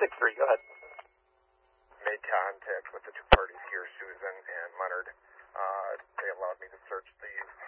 6-3, go ahead. Made contact with the two parties here, Susan and Leonard. They allowed me to search the